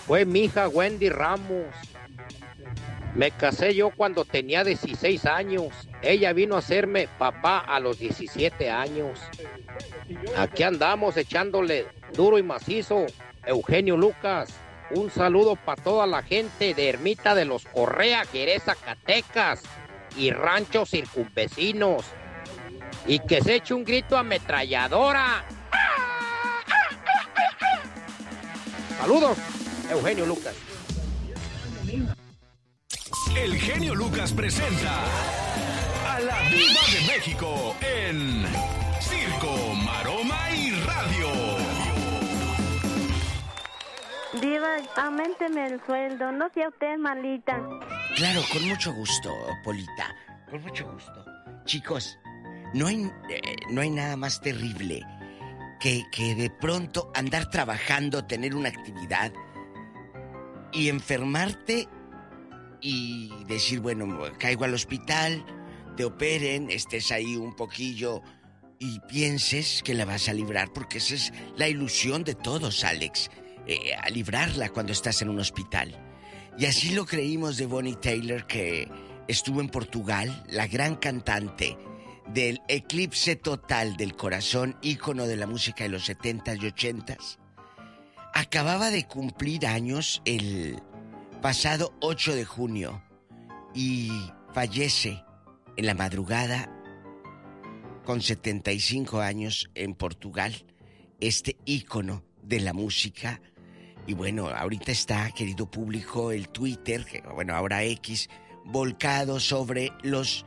fue mi hija Wendy Ramos. Me casé yo cuando tenía 16 años. Ella vino a hacerme papá a los 17 años. Aquí andamos echándole duro y macizo. Eugenio Lucas, un saludo para toda la gente de Ermita de los Correa, Jerez, Zacatecas y ranchos circunvecinos. Y que se eche un grito ametralladora. Saludos, Eugenio Lucas. El genio Lucas presenta a la Diva de México en Circo, Maroma y Radio. Diva, auménteme el sueldo, no sea usted malita. Claro, con mucho gusto, Polita, con mucho gusto. Chicos, no hay nada más terrible que de pronto andar trabajando, tener una actividad y enfermarte y decir, bueno, caigo al hospital, te operen, estés ahí un poquillo y pienses que la vas a librar, porque esa es la ilusión de todos, Alex, a librarla cuando estás en un hospital. Y así lo creímos de Bonnie Tyler, que estuvo en Portugal, la gran cantante del eclipse total del corazón, ícono de la música de los 70s y 80s. Acababa de cumplir años el pasado 8 de junio y fallece en la madrugada con 75 años en Portugal, este ícono de la música. Y bueno, ahorita está, querido público, el Twitter, que bueno, ahora X, volcado sobre los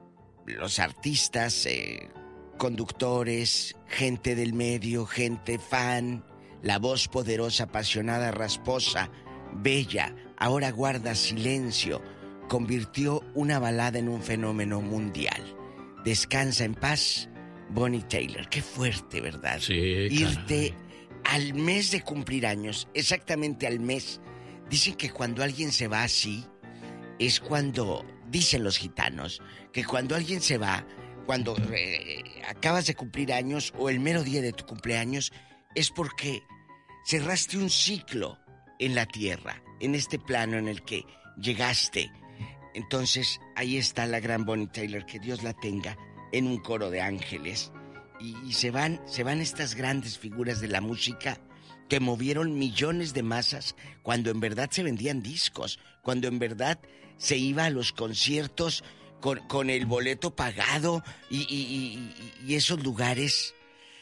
artistas, conductores, gente del medio, gente fan, la voz poderosa, apasionada, rasposa, bella, ahora guarda silencio, convirtió una balada en un fenómeno mundial. Descansa en paz, Bonnie Tyler. Qué fuerte, ¿verdad? Sí, irte caray. Al mes de cumplir años, exactamente al mes. Dicen que cuando alguien se va así, es cuando, dicen los gitanos, que cuando alguien se va, cuando acabas de cumplir años o el mero día de tu cumpleaños, es porque cerraste un ciclo en la tierra, en este plano en el que llegaste. Entonces, ahí está la gran Bonnie Tyler, que Dios la tenga en un coro de ángeles. Y se van estas grandes figuras de la música que movieron millones de masas cuando en verdad se vendían discos, cuando en verdad se iba a los conciertos con el boleto pagado y esos lugares.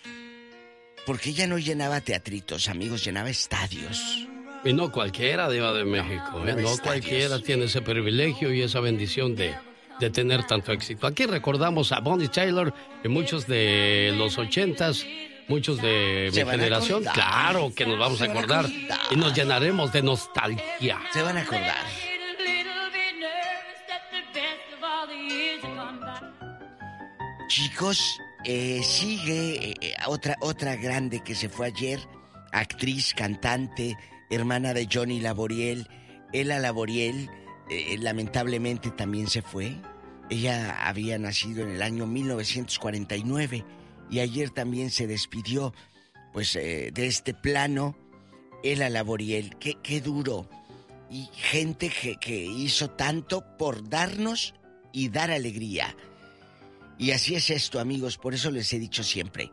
Porque ella no llenaba teatritos, amigos, llenaba estadios. Y no cualquiera, Diva de México, no cualquiera tiene ese privilegio y esa bendición de tener tanto éxito. Aquí recordamos a Bonnie Tyler y muchos de los 80s, muchos de mi generación. Claro que nos vamos a acordar y nos llenaremos de nostalgia. Se van a acordar. Chicos, sigue otra grande que se fue ayer, actriz, cantante, hermana de Johnny Laboriel. Ella Laboriel, lamentablemente también se fue. Ella había nacido en el año 1949 y ayer también se despidió, pues, de este plano. Ella Laboriel, qué duro. Y gente que hizo tanto por darnos y dar alegría. Y así es esto, amigos, por eso les he dicho siempre,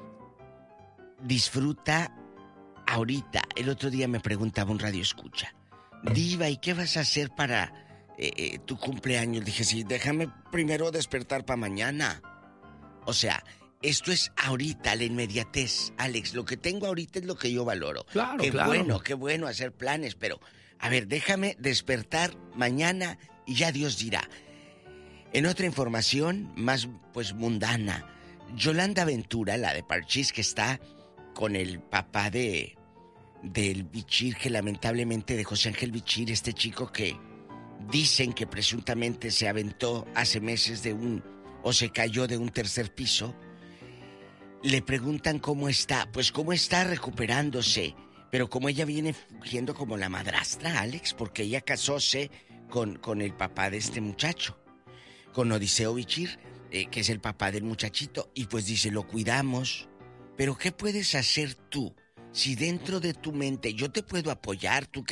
disfruta ahorita. El otro día me preguntaba un radioescucha, Diva, ¿y qué vas a hacer para tu cumpleaños? Dije, sí, déjame primero despertar para mañana. O sea, esto es ahorita, la inmediatez. Alex, lo que tengo ahorita es lo que yo valoro. Claro, Qué bueno hacer planes, pero, a ver, déjame despertar mañana y ya Dios dirá. En otra información más, pues, mundana, Yolanda Ventura, la de Parchís, que está con el papá del Bichir, que lamentablemente de José Ángel Bichir, este chico que dicen que presuntamente se aventó hace meses o se cayó de un tercer piso. Le preguntan cómo está. Pues cómo está, recuperándose. Pero como ella viene fungiendo como la madrastra, Alex, porque ella casóse con el papá de este muchacho, con Odiseo Bichir, que es el papá del muchachito, y pues dice, lo cuidamos. Pero ¿qué puedes hacer tú? Si dentro de tu mente yo te puedo apoyar, tú